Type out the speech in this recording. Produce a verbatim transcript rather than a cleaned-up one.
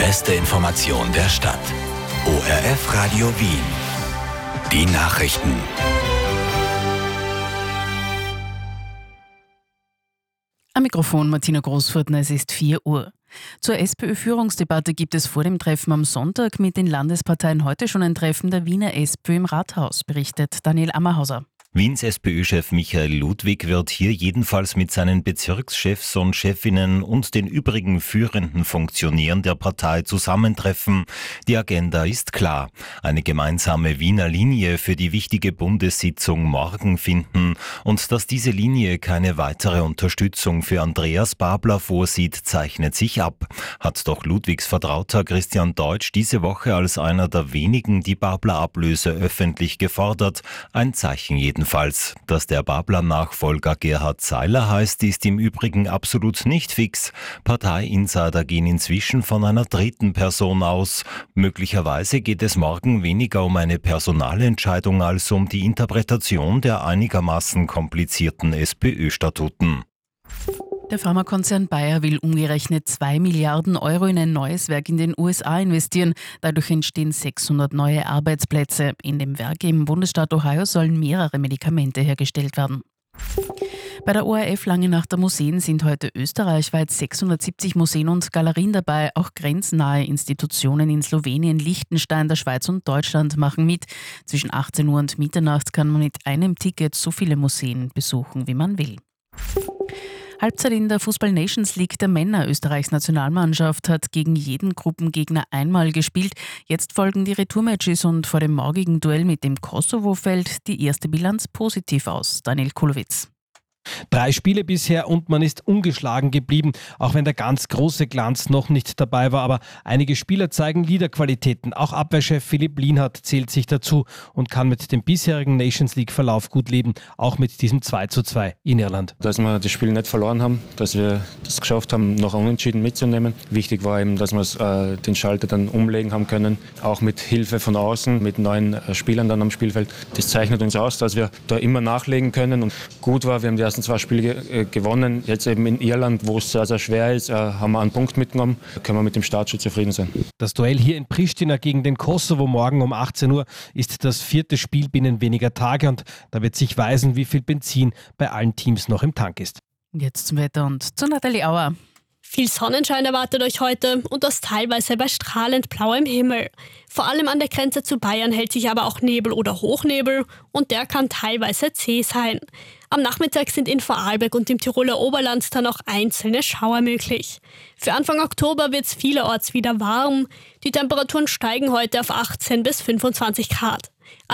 beste Information der Stadt. O R F Radio Wien. Die Nachrichten. Am Mikrofon Martina Großfurtner, es ist vier Uhr. Zur SPÖ-Führungsdebatte gibt es vor dem Treffen am Sonntag mit den Landesparteien heute schon ein Treffen der Wiener SPÖ im Rathaus, berichtet Daniel Ammerhauser. Wiens SPÖ-Chef Michael Ludwig wird hier jedenfalls mit seinen Bezirkschefs und Chefinnen und den übrigen führenden Funktionären der Partei zusammentreffen. Die Agenda ist klar. Eine gemeinsame Wiener Linie für die wichtige Bundessitzung morgen finden und dass diese Linie keine weitere Unterstützung für Andreas Babler vorsieht, zeichnet sich ab. Hat doch Ludwigs Vertrauter Christian Deutsch diese Woche als einer der wenigen die Babler-Ablöse öffentlich gefordert. Ein Zeichen jedenfalls. Dass der Babler-Nachfolger Gerhard Seiler heißt, ist im Übrigen absolut nicht fix. Parteiinsider gehen inzwischen von einer dritten Person aus. Möglicherweise geht es morgen weniger um eine Personalentscheidung als um die Interpretation der einigermaßen komplizierten SPÖ-Statuten. Der Pharmakonzern Bayer will umgerechnet zwei Milliarden Euro in ein neues Werk in den U S A investieren. Dadurch entstehen sechshundert neue Arbeitsplätze. In dem Werk im Bundesstaat Ohio sollen mehrere Medikamente hergestellt werden. Bei der O R F Lange Nacht der Museen sind heute österreichweit sechshundertsiebzig Museen und Galerien dabei. Auch grenznahe Institutionen in Slowenien, Liechtenstein, der Schweiz und Deutschland machen mit. Zwischen achtzehn Uhr und Mitternacht kann man mit einem Ticket so viele Museen besuchen, wie man will. Halbzeit in der Fußball-Nations League der Männer. Österreichs Nationalmannschaft hat gegen jeden Gruppengegner einmal gespielt. Jetzt folgen die Retourmatches und vor dem morgigen Duell mit dem Kosovo fällt die erste Bilanz positiv aus. Daniel Kulowitz. Drei Spiele bisher und man ist ungeschlagen geblieben, auch wenn der ganz große Glanz noch nicht dabei war. Aber einige Spieler zeigen Leaderqualitäten. Auch Abwehrchef Philipp Lienhardt zählt sich dazu und kann mit dem bisherigen Nations League-Verlauf gut leben, auch mit diesem zwei zu zwei in Irland. Dass wir das Spiel nicht verloren haben, dass wir das geschafft haben, noch unentschieden mitzunehmen. Wichtig war eben, dass wir äh, den Schalter dann umlegen haben können, auch mit Hilfe von außen, mit neuen äh, Spielern dann am Spielfeld. Das zeichnet uns aus, dass wir da immer nachlegen können. Und gut war, wir haben die ersten zwei Spiele äh, gewonnen. Jetzt eben in Irland, wo es sehr, sehr schwer ist, äh, haben wir einen Punkt mitgenommen. Da können wir mit dem Start schon zufrieden sein. Das Duell hier in Pristina gegen den Kosovo morgen um achtzehn Uhr ist das vierte Spiel binnen weniger Tage und da wird sich weisen, wie viel Benzin bei allen Teams noch im Tank ist. Jetzt zum Wetter und zu Nathalie Auer. Viel Sonnenschein erwartet euch heute und das teilweise bei strahlend blauem Himmel. Vor allem an der Grenze zu Bayern hält sich aber auch Nebel oder Hochnebel und der kann teilweise zäh sein. Am Nachmittag sind in Vorarlberg und im Tiroler Oberland dann auch einzelne Schauer möglich. Für Anfang Oktober wird es vielerorts wieder warm. Die Temperaturen steigen heute auf achtzehn bis fünfundzwanzig Grad.